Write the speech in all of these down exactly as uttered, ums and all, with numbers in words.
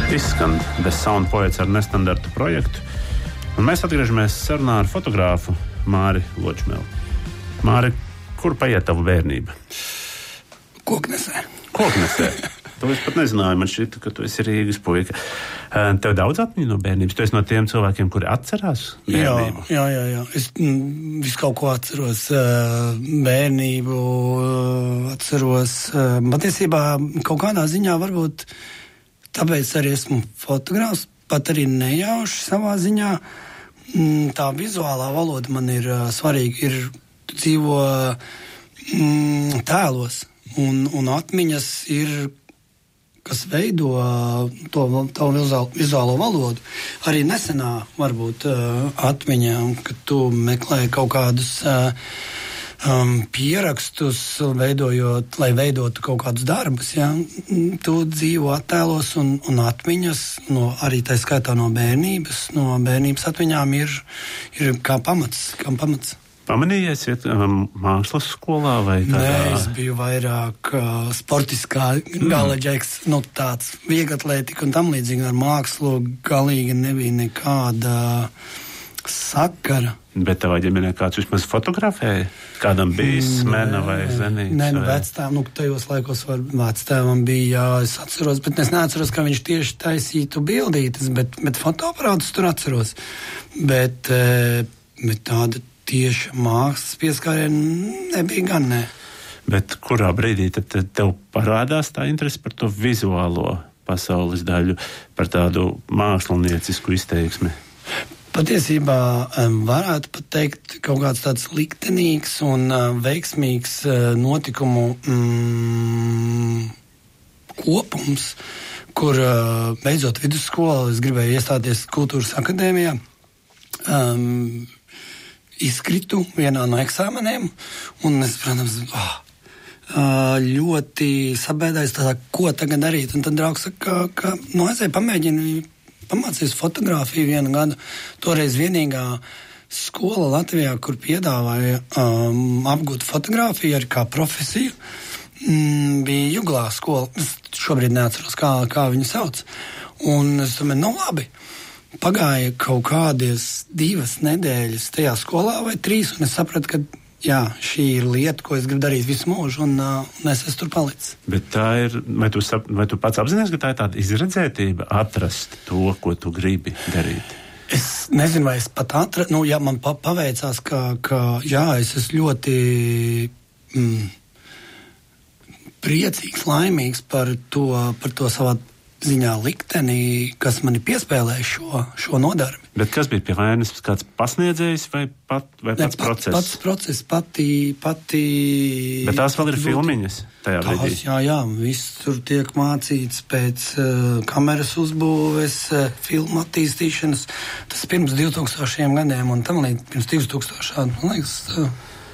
Izskan The Sound Poets ar nestandartu projektu. Un mēs atgriežamies sarunā ar fotogrāfu Māri Ločmeli. Māri, kur paiet tavu bērnība? Koknesē. Koknesē. To es pat nezināju, man šķita, ka tu esi Rīgas puika. Tev daudz atmiņu no bērnības? Tu esi no tiem cilvēkiem, kuri atcerās bērnību? Jā, jā, jā. jā. Es mm, visu kaut ko atceros. Bērnību atceros. Patiesībā kaut kādā ziņā varbūt tāpēc arī esmu fotogrāfs, pat arī nejauši savā ziņā. Tā vizuālā valoda man ir svarīga, ir dzīvo mm, tēlos, un, un atmiņas ir, kas veido to, to vizuālo, vizuālo valodu. Arī nesenā varbūt atmiņā, kad tu meklē kaut kādus Um, pierakstus, veidojot, lai veidotu kaut kādus darbus, ja? Tu dzīvo attēlos un, un atmiņas, no, arī tā skaitā no bērnības, no bērnības atmiņām ir, ir kā pamats, kā pamats. Pamanījies iet um, mākslas skolā vai tādā? Nē, es biju vairāk uh, sportiskā galaģeks, mm. nu tāds vieglatlētika un tam līdzīgi ar mākslu galīgi nebija nekāda sakara. Bet tavā ģimenē kāds vismaz fotografēja? Kādam bija smena vai zenīts? Nē, nu vectēvam, nu tajos laikos var, vectēvam bija, jā, es atceros, bet es neatceros, ka viņš tieši taisītu bildītes, bet, bet fotoaparātus tur atceros. Bet, bet tāda tieša mākslas pieskāriena nebija gan, ne. Bet kurā brīdī tad tev parādās tā interese par to vizuālo pasaules daļu, par tādu māksliniecisku izteiksmi? Patiesībā varētu pat teikt kaut kāds tāds liktenīgs un veiksmīgs notikumu mm, kopums, kur beidzot vidusskola, es gribēju iestāties kultūras akadēmijā, um, izkritu vienā no eksāmeniem, un es, protams, oh, ļoti sabēdājos tādā, ko tagad darīt, un tad draugs saka, ka, nu, aizēj pamēģini, pamācījos fotogrāfiju vienu gadu. Toreiz vienīgā skola Latvijā, kur piedāvāja um, apgūt fotogrāfiju arī kā profesiju, mm, bija Juglā skola. Es šobrīd neatceros, kā, kā viņu sauc. Un es domāju, nu labi, pagāja kaut kādies divas nedēļas tajā skolā vai trīs, un es sapratu, ka jā, šī ir lieta, ko es gribu darīt visu mūžu, un, uh, un es esmu tur palicis. Bet tā ir, vai tu, sap, vai tu pats apzinājies, ka tā ir tāda izredzētība atrast to, ko tu gribi darīt? Es nezinu, vai es pat atradu, nu, jā, man pa, paveicās, ka, ka, jā, es esmu ļoti mm, priecīgs, laimīgs par to, par to savā ziņā likteni, kas mani piespēlēja šo, šo nodarbi. Bet kas bija pie vainas? Kāds pasniedzējs vai, pat, vai pats ne, process? Pats process, pati, pati... Bet tās vēl ir filmiņas tajā tās, brīdī? Jā, jā, viss tur tiek mācīts pēc uh, kameras uzbūves, uh, filmu attīstīšanas. Tas pirms divtūkstošiem gadiem un tam līdz pirms divtūkstošiem, man liekas. Uh,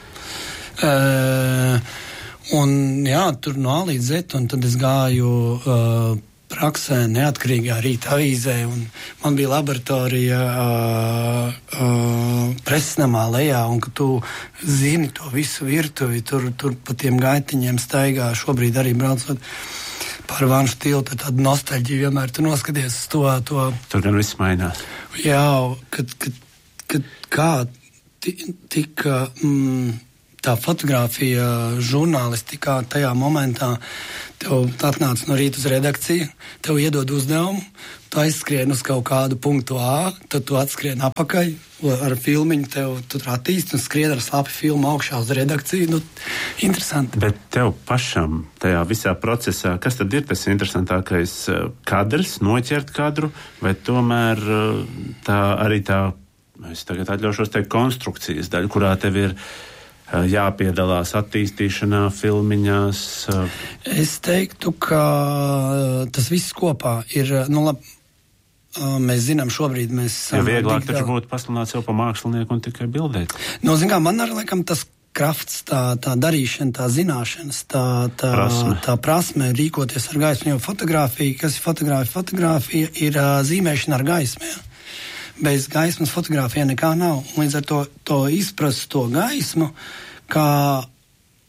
uh, un jā, tur no A līdz Z, un tad es gāju... Uh, praksē, neatkarīgā rīta avīzē, un man bija laboratorija uh, uh, presnamā lejā, un ka tu zini to visu virtuvi, tur, tur pa tiem gaitiņiem staigā, šobrīd arī braucot par Vanšu tiltu, tāda nostalģija vienmēr tu noskaties uz to, to. Tur gan viss mainās. Jā, kad, kad, kad kā tika... Mm, tā fotogrāfija, žurnālistikā tajā momentā tev atnāca no rīta uz redakciju, tev iedod uzdevumu, tu aizskrien uz kaut kādu punktu A, tad tu atskrien apakaļ ar filmiņu, tev tu attīsti un skrien ar slapi filmu augšā uz redakciju. Nu, interesanti. Bet tev pašam tajā visā procesā, kas tad ir tas interesantākais kadrs, noķert kadru, vai tomēr tā arī tā, es tagad atļaušos teikt, konstrukcijas daļa, kurā tev ir jāpiedalās attīstīšanā, filmiņās? Es teiktu, ka tas viss kopā ir, nu labi, mēs zinām šobrīd, mēs... Jo vieglāk taču būtu pasludināt sev pa mākslinieku un tikai bildēt. Nu, zin kā, man arī, laikam, tas krafts, tā, tā darīšana, tā zināšanas, tā, tā, prasme. tā prasme rīkoties ar gaismu, jo fotografija, kas ir fotografija? Fotografija ir uh, zīmēšana ar gaismu, ja? Bez gaismas fotogrāfijā nekā nav. Līdz ar to, to izprast to gaismu, kā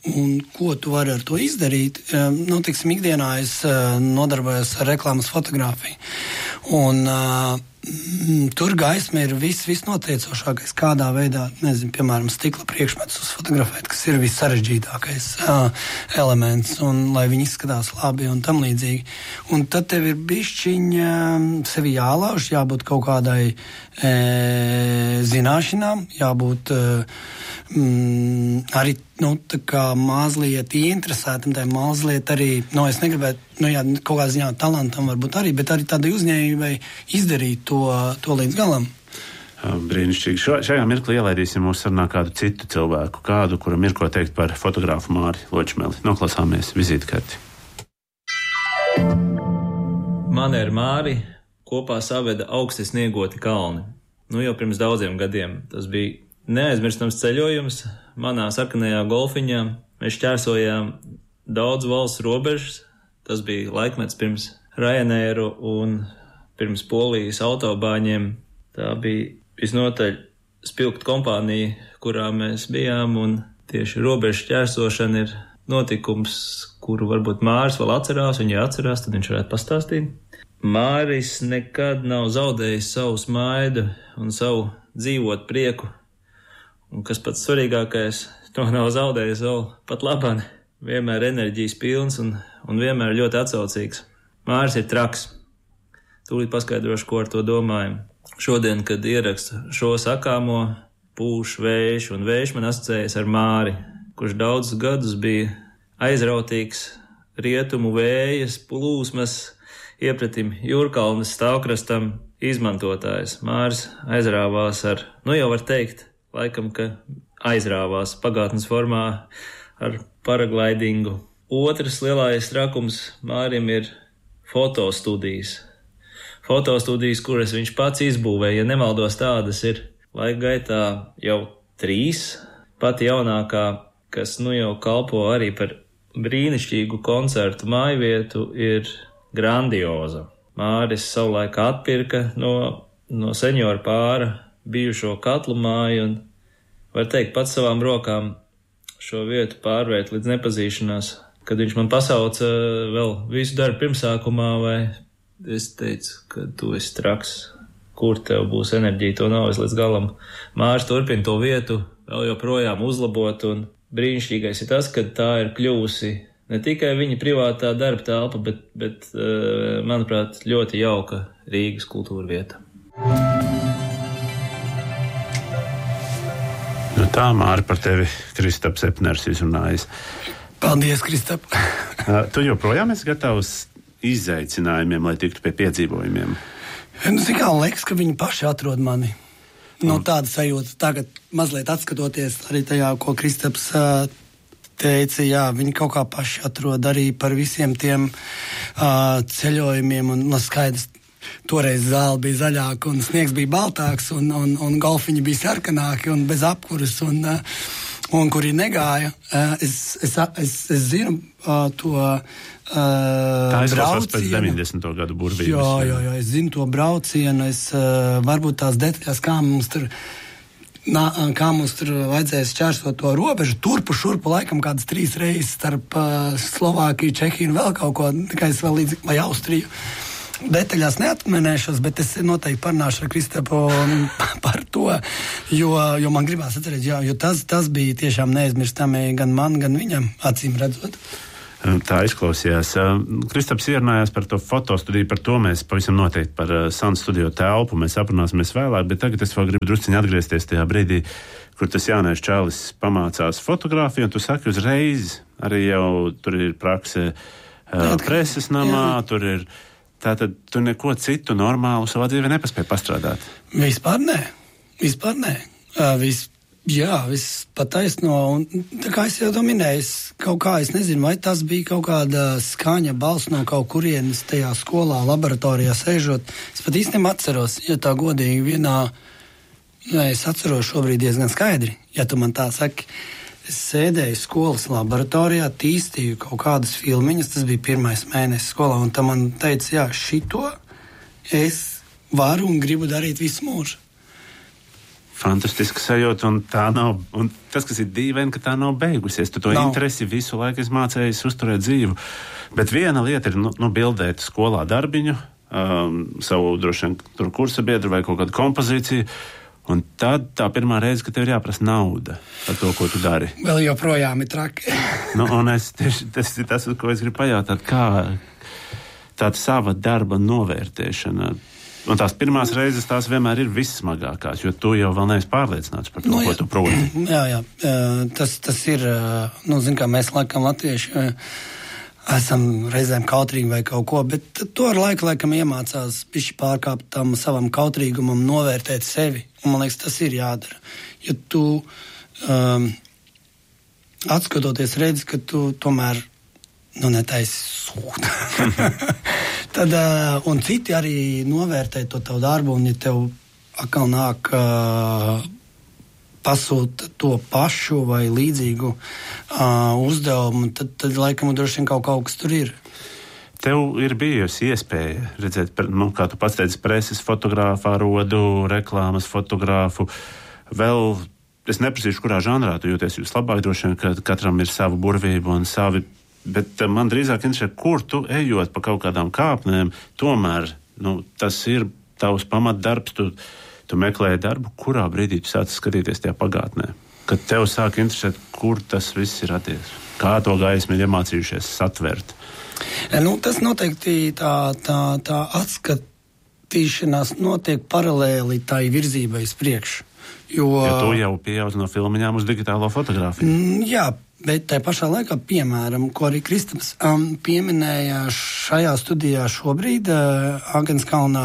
un ko tu vari ar to izdarīt. Nu, tiksim, ikdienā es nodarbojos ar reklāmas fotografiju. Un uh, tur gaisma ir viss, viss noteicošākais, kādā veidā, nezinu, piemēram, stikla priekšmetus uzfotografēt, kas ir viss sarežģītākais uh, elements, un lai viņi izskatās labi un tam līdzīgi. Un tad tev ir bišķiņa sevi jālauž, jābūt kaut kādai e, zināšanām, jābūt e, mm, arī, nu, tā kā mazliet ieinteresētam, tā mazliet arī, nu, es negribētu, nu, jā, kaut kā ziņā talantam varbūt arī, bet arī tādai uzņēmībai izdarīt to, to līdz galam. Brīnišķīgi. Šo, šajā mirklī ielaidīsim mūsu sarunā kādu citu cilvēku, kādu, kuram ir ko teikt par fotogrāfu Māri Ločmeli. Noklausāmies vizītkarti. Mani ar Māri kopā saveda augsti sniegoti kalni. Nu jau pirms daudziem gadiem. Tas bija neaizmirstams ceļojums. Manā sarkanajā golfiņā mēs šķērsojām daudz valsts robežas. Tas bija laikmets pirms Ryanairu un pirms Polijas autobāņiem. Tā bija visnotaļ spilgta kompānija, kurā mēs bijām, un tieši robežu šķērsošana ir notikums, kuru varbūt Māris vēl atcerās, un ja atcerās, tad viņš varētu pastāstīt. Māris nekad nav zaudējis savu smaidu un savu dzīvot prieku, un kas pats svarīgākais, to nav zaudējis vēl pat labāk, vienmēr enerģijas pilns un, un vienmēr ļoti atsaucīgs. Māris ir traks. Tūlīt paskaidrošu, ko ar to domājam. Šodien, kad ierakstu šo sakāmo, pūš vējš, un vējš man asociējas ar Māri, kurš daudzus gadus bija aizrautīgs rietumu vējas, plūsmas, iepratim Jūrkalnes stāvkrastam izmantotājs. Māris aizrāvās ar, nu jau var teikt, laikam, ka aizrāvās pagātnes formā ar paraglidingu. Otrs lielais trakums Mārim ir fotostudijas. Fotostudijas, kuras viņš pats izbūvēja, ja nemaldos, tādas ir laika gaitā jau trīs, pati jaunākā, kas nu jau kalpo arī par brīnišķīgu koncertu mājvietu, ir grandioza. Māris savulaik atpirka no, no seņora pāra bijušo katlu māju un, var teikt, pats savām rokām šo vietu pārvērt līdz nepazīšanās. Kad viņš man pasauca vēl visu darbu pirmsākumā, vai es teicu, ka tu esi traks, kur tev būs enerģija, to nav es līdz galam. Māris turpina to vietu vēl joprojām uzlabot, un brīnišķīgais ir tas, ka tā ir kļuvusi ne tikai viņa privātā darba telpa, bet, bet manuprāt, ļoti jauka Rīgas kultūra vieta. Nu tā, Māri, par tevi Kristaps Epners izrunājis. Paldies, Kristap. Tu joprojām esi gatavs izaicinājumiem, lai tiktu pie piedzīvojumiem? Nu, zin kā, liekas, ka viņi paši atrod mani. No tāda sajūta, tagad mazliet atskatoties arī tajā, ko Kristaps uh, teica, jā, viņi kaut kā paši atrod arī par visiem tiem uh, ceļojumiem, un no skaidrs, toreiz zāle bija zaļāka, un sniegs bija baltāks, un, un, un golfiņi bija sarkanāki, un bez apkuras, un, uh, un kuri negāja. Uh, es, es, es, es zinu uh, to Uh, tā izklausās pēc deviņdesmito gadu burvības. Jā, jā, jā, es zinu to braucienu, es uh, varbūt tās detaļās, kā mums tur, nā, kā mums tur vajadzēs šķērsot to robežu, turpu šurpu laikam kādas trīs reizes starp uh, Slovākiju, Čehiju un vēl kaut ko, tikai es vēl līdz, vai Austriju. Detaļās neatminēšos, bet es noteikti parunāšu ar Kristapu par to, jo, jo man gribās atcerēt, jā, jo tas, tas bija tiešām neaizmirstami gan man, gan viņam, acīm redzot. Tā izklausījās. Kristaps ierunājās par to fotostudiju, par to mēs pavisam noteikti par Sun Studio telpu mēs aprunāsimies vēlāk, bet tagad es vēl gribu drusciņi atgriezties tajā brīdī, kur tas jaunais čalis pamācās fotogrāfiju, un tu saki uzreiz, arī jau tur ir prakse uh, preses namā, jā. Tur ir, tātad tu neko citu normālu savā dzīvē nepaspēji pastrādāt? Vispār nē, vispār nē. Uh, vis, jā, viss pataisno, un tā kā es jau to minēju, kaut kā es nezinu, vai tas bija kaut kāda skaņa balss no kaut kurienes tajā skolā, laboratorijā sēžot. Es pat īsti neatceros, ja tā godīgi vienā, jā, es atceros šobrīd diezgan skaidri, ja tu man tā saki. Es sēdēju skolas laboratorijā, tīstīju kaut kādas filmiņas, tas bija pirmais mēnesis skolā, un tā man teica, jā, šito es varu un gribu darīt visu mūžu. Fantastiska sajūta, un tā nav, un tas, kas ir dīvaini, ka tā nav beigusies. Tu to nav. Interesi visu laiku esi mācējies uzturēt dzīvu. Bet viena lieta ir, nu, nu bildēt skolā darbiņu, um, savu droši vien tur kursa biedru vai kaut kādu kompozīciju, un tad tā pirmā reize, ka tev ir jāprasa nauda par to, ko tu dari. Vēl joprojām ir traki. Nu, un es tieši, tas ir tas, ko es gribu pajautāt, kā tāda sava darba novērtēšana. Un tās pirmās reizes tās vienmēr ir vissmagākās, jo tu jau vēl neesi pārliecināts par to, nu, ko tu proti. Jā, jā. Tas, tas ir, nu, zin kā mēs laikam latvieši esam reizēm kautrīgi vai kaut ko, bet to ar laiku laikam iemācās pišķi pārkāpt tam savam kautrīgumam, novērtēt sevi. Un man liekas, tas ir jādara. Jo tu um, atskatoties redzi, ka tu tomēr nu, netaisi sūta. Tad, uh, un citi arī novērtē to tavu darbu, un ja tev atkal nāk uh, pasūta to pašu vai līdzīgu uh, uzdevumu, tad, tad laikam droši vien kaut, kaut kas tur ir. Tev ir bijusi iespēja redzēt, nu, kā tu pats teici, preses fotogrāfu, rodu, reklāmas fotogrāfu. Vēl, es neprasīšu, kurā žanrā tu jūties vislabāk, droši vien, ka katram ir savu burvību un savi. Bet man drīzāk interesē, kur tu ejot pa kaut kādām kāpnēm, tomēr nu, tas ir tavs pamatdarbs, tu, tu meklēji darbu, kurā brīdī tu sāc skatīties tajā pagātnē, kad tev sāk interesēt, kur tas viss ir atties, kā to gaismu ir iemācījušies satvert. Nu, tas noteikti tā, tā, tā atskatīšanās notiek paralēli tai virzībai uz priekšu. Jo, jo tu jau pieaudz no filmiņām uz digitālo fotogrāfiju. Mm, jā. Bet tā pašā laikā, piemēram, ko arī Kristaps um, pieminēja šajā studijā šobrīd, uh, Agenskalnā,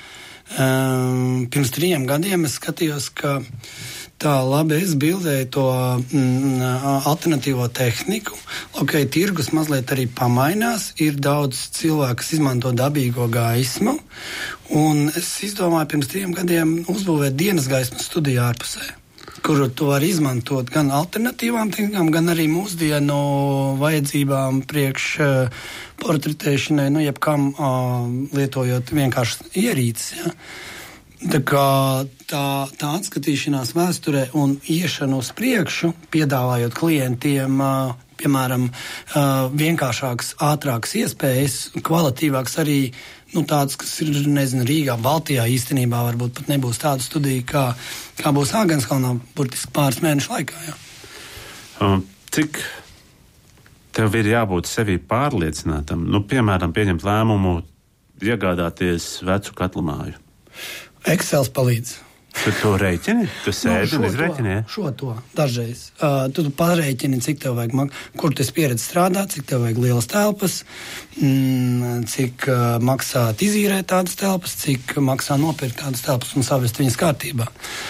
um, pirms trījiem gadiem es skatījos, ka tā labi es bildēju to mm, alternatīvo tehniku. Ok, tirgus mazliet arī pamainās, ir daudz cilvēku, kas izmanto dabīgo gaismu, un es izdomāju pirms trījiem gadiem uzbūvēt dienas gaismas studiju ārpusē, kuru tu vari izmantot gan alternatīvām tehnikām, gan arī mūsdienu vajadzībām priekš uh, portretēšanai, nu, jebkam uh, lietojot vienkārši ierīces. Ja? Tā kā tā, tā atskatīšanās vēsturē un iešana uz priekšu, piedāvājot klientiem, uh, piemēram, uh, vienkāršākas, ātrākas iespējas, kvalitīvākas arī, nu, tāds, kas ir, nezinu, Rīgā, Baltijā īstenībā varbūt pat nebūs tāda studija, kā, kā būs Āgenskalnā, burtiski pāris mēnešu laikā, jā. Um, cik tev ir jābūt sevi pārliecinātam, nu, piemēram, pieņemt lēmumu, iegādāties vecu katlamāju? Excels palīdz. Tu to reiķini? Tu sēdi nu, un izreiķini, ja? Šo to, dažreiz. Uh, tu pareiķini, cik tev vajag, mak- kur tu esi pieredzi strādāt, cik tev vajag lielas telpas, mm, cik uh, maksāt izīrēt tādas telpas, cik maksā nopirkt tādas telpas un savest viņas kārtībā.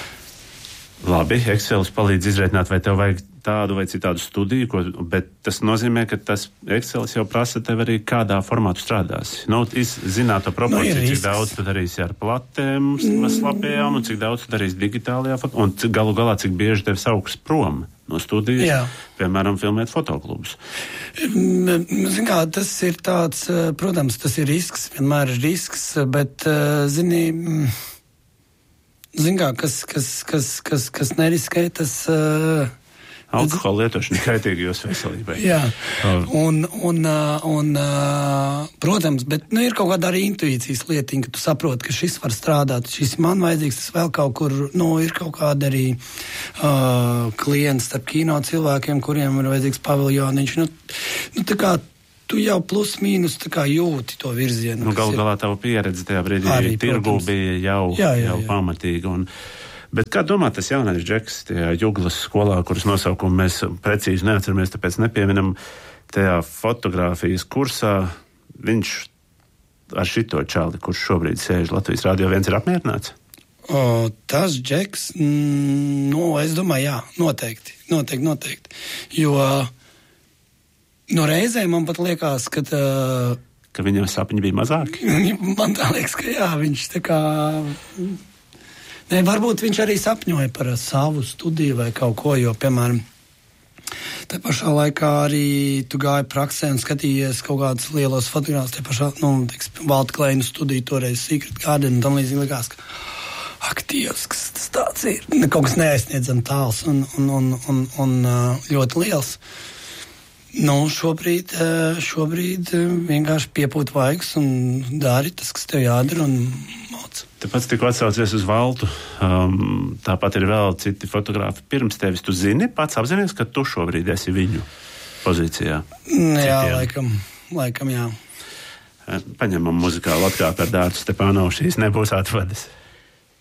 Labi, Excelis palīdz izreikināt, vai tev vajag tādu vai citādu studiju, ko, bet tas nozīmē, ka tas Excelis jau prasa tev arī, kādā formātu strādāsi. Nu, zināt to proporciju, nu, cik daudz tu darīsi ar platēm, mm. slapējām, un cik daudz tu darīsi digitālajā fotogrāfijā, un cik, galu galā, cik bieži tev sauks prom no studijas, jā. Piemēram, filmēt fotoklubus. Zin kā, tas ir tāds, protams, tas ir risks, vienmēr ir risks, bet, zini, zin kā, kas, kas, kas, kas, kas neriskē, tas... Alkohola lietošana kaitīgi jūsu veselībai. Jā, un, un, un, protams, bet nu, ir kaut kāda arī intuīcijas lietiņa, ka tu saproti, ka šis var strādāt, šis man vajadzīgs, tas vēl kaut kur, nu, ir kaut kāda arī uh, klients starp kino cilvēkiem, kuriem ir vajadzīgs paviljoniņš. Nu, nu, tā kā tu jau plus mīnus tā kā jūti to virzienu. Nu, galu galā tava pieredze tajā brīdī arī, tirgu bija jau, jā, jā, jau jā. Pamatīga. Un, bet kā domā tas jaunais Džeks, tajā Juglas skolā, kuras nosaukumu mēs precīzi neatceramies, tāpēc nepieminam, tajā fotogrāfijas kursā, viņš ar šito čali, kurš šobrīd sēž Latvijas Rādio viens, ir apmierināts? O, tas Džeks, mm, nu, es domāju, jā, noteikti, noteikti, noteikti, jo no reizēm man pat liekas, ka tā, ka viņam sapņi bija mazāki? Man tā liekas, ka jā, viņš tā kā... Ne, varbūt viņš arī sapņoja par savu studiju vai kaut ko, jo, piemēram, te pašā laikā arī tu gāji praksē un skatījies kaut kādas lielos fotogrāfus, te pašā, nu, teiks, Valta Kleina studiju, toreiz Secret Garden, un tam līdzīgi likās, ka aktīvs, kas tas tāds ir. Kaut kas neaizsniedzam tāls un, un, un, un, un ļoti liels. Nu, šobrīd, šobrīd vienkārši piepūt vaigs un dari tas, kas tev jādara un māc. Tu pats tikko atsaucies uz Valtu. Um, tāpat ir vēl citi fotografi pirms tevis. Tu zini, pats apzinies, ka tu šobrīd esi viņu pozīcijā? Jā, laikam, laikam jā. Paņemam muzikālu atkāpi ar Dārtu Stepānovu, šīs nebūs atvadas.